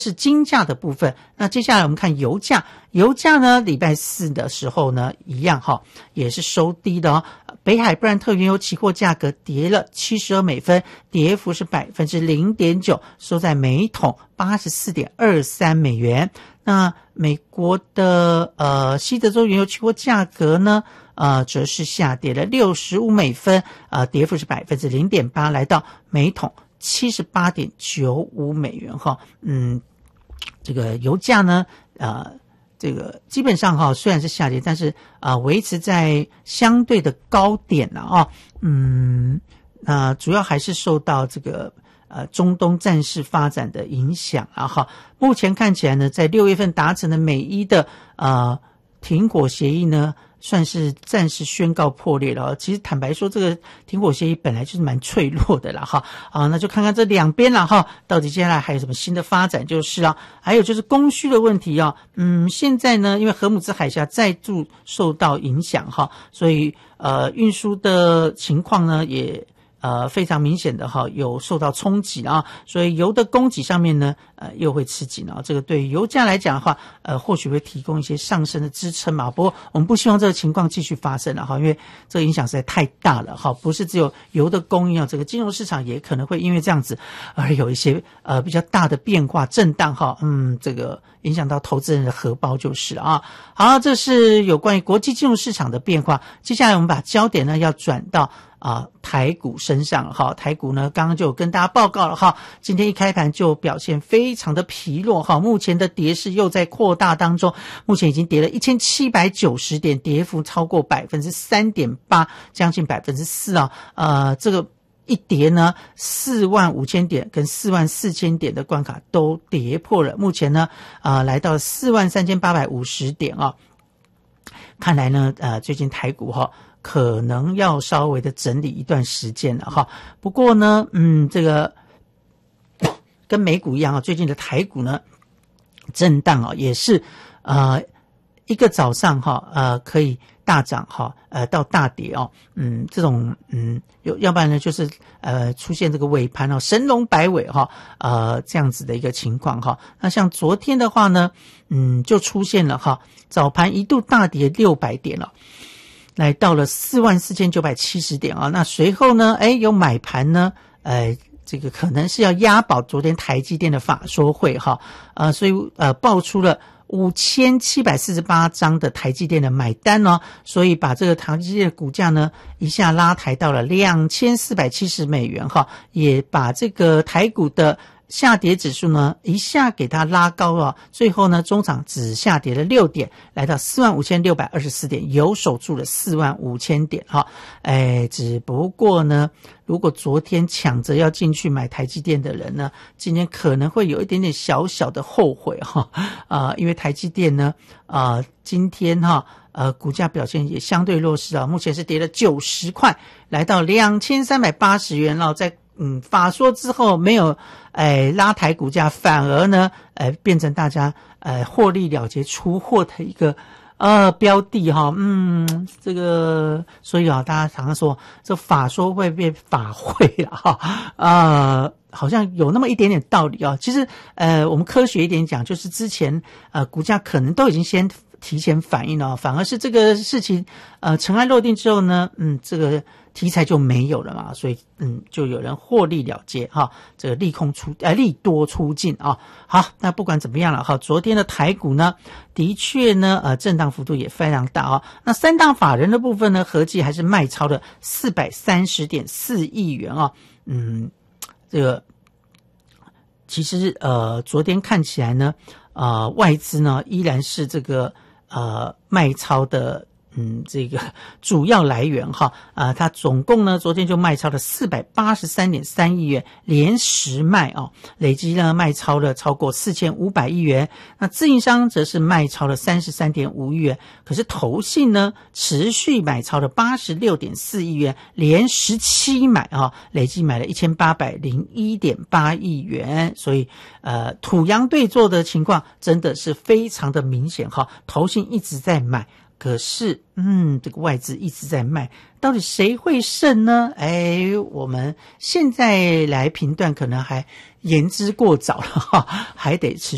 是金价的部分。那接下来我们看油价，油价呢礼拜四的时候呢一样也是收低的哦。北海布兰特原油期货价格跌了72美分，跌幅是 0.9%， 收在每桶 84.23 美元。那美国的西德州原油期货价格呢则是下跌了65美分，跌幅是 0.8%， 来到每桶 78.95 美元这个油价呢这个基本上虽然是下跌，但是维持在相对的高点主要还是受到这个中东战事发展的影响目前看起来呢，在6月份达成的美伊的停火协议呢，算是暂时宣告破裂了。其实坦白说，这个停火协议本来就是蛮脆弱的啦那就看看这两边啦到底接下来还有什么新的发展就是还有就是供需的问题现在呢，因为荷姆兹海峡再度受到影响所以运输的情况呢也非常明显的有受到冲击所以油的供给上面呢又会吃紧这个对于油价来讲的话或许会提供一些上升的支撑嘛。不过我们不希望这个情况继续发生了因为这个影响实在太大了不是只有油的供应这个金融市场也可能会因为这样子而有一些比较大的变化震荡这个影响到投资人的荷包就是了好，这是有关于国际金融市场的变化。接下来我们把焦点呢要转到台股身上台股呢刚刚就有跟大家报告了今天一开盘就表现非常的疲弱目前的跌势又在扩大当中，目前已经跌了1790点，跌幅超过 3.8%， 将近 4%这个一跌呢45000点跟44000点的关卡都跌破了，目前呢来到43850点看来呢最近台股可能要稍微的整理一段时间了不过呢这个跟美股一样最近的台股呢震荡也是一个早上可以大涨到大跌这种要不然呢就是出现这个尾盘神龙摆尾这样子的一个情况那像昨天的话呢就出现了早盘一度大跌600点了，来到了44970点那随后呢有买盘呢这个可能是要押宝昨天台积电的法说会所以爆出了5748张的台积电的买单所以把这个台积电的股价呢一下拉抬到了2470美元也把这个台股的下跌指数呢一下给它拉高最后呢中场只下跌了6点，来到45624点，有守住了45000点只不过呢如果昨天抢着要进去买台积电的人呢，今天可能会有一点点小小的后悔因为台积电呢今天股价表现也相对弱势目前是跌了90块，来到2380元在法说之后没有拉抬股价，反而呢变成大家获利了结出货的一个标的这个所以大家常常说这法说会变法会了好像有那么一点点道理其实我们科学一点讲，就是之前股价可能都已经先提前反应了反而是这个事情尘埃落定之后呢这个题材就没有了嘛，所以就有人获利了结这个利多出尽好，那不管怎么样了昨天的台股呢的确呢震荡幅度也非常大那三大法人的部分呢合计还是卖超了430.4亿元这个其实昨天看起来呢外资呢依然是这个卖超的这个主要来源它总共呢昨天就卖超了483.3亿元，连十卖累积呢卖超了超过4500亿元。那自营商则是卖超了33.5亿元，可是投信呢持续买超了86.4亿元，连17买累计买了1801.8亿元。所以土洋对做的情况真的是非常的明显投信一直在买，可是这个外资一直在卖，到底谁会胜呢？我们现在来评断可能还言之过早了还得持续